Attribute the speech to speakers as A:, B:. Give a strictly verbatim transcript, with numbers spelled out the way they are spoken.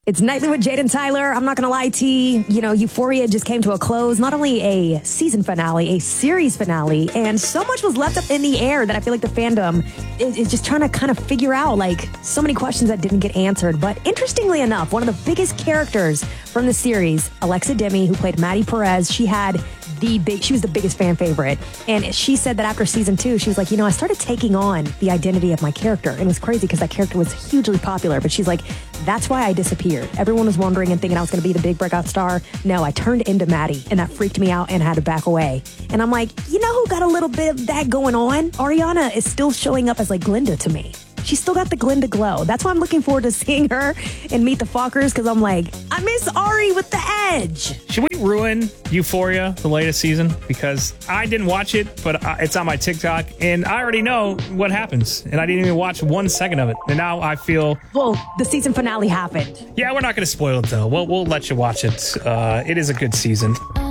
A: It's Nightly with Jade and Tyler. I'm not going to lie, T. You know, Euphoria just came to a close. Not only a season finale, a series finale, and so much was left up in the air that I feel like the fandom is, is just trying to kind of figure out, like, so many questions that didn't get answered. But interestingly enough, one of the biggest characters from the series, Alexa Demi, who played Maddie Perez, she had the big, she was the biggest fan favorite. And she said that after season two, she was like, you know, I started taking on the identity of my character. And it was crazy because that character was hugely popular. But she's like, that's why I disappeared. Everyone was wondering and thinking I was going to be the big breakout star. No, I turned into Maddie, and that freaked me out and had to back away. And I'm like, you know who got a little bit of that going on? Ariana is still showing up as like Glinda to me. She's still got the Glinda glow. That's why I'm looking forward to seeing her and Meet the Fockers, because I'm like, I miss Ari with the edge.
B: Should we ruin Euphoria, the latest season? Because I didn't watch it, but it's on my TikTok, and I already know what happens. And I didn't even watch one second of it. And now I feel...
A: Well, the season finale happened.
B: Yeah, we're not going to spoil it, though. We'll, we'll let you watch it. Uh, it is a good season.